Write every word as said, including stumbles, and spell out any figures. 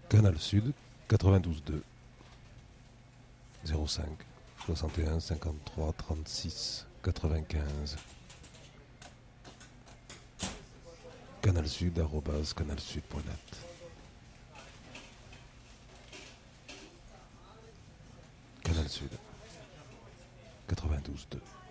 Canal Sud, quatre-vingt-douze deux, zéro cinq, soixante et un, cinquante-trois, trente-six, quatre-vingt-quinze. Canalsud, arrobase, canalsud point net. Canal Sud, quatre-vingt-douze deux.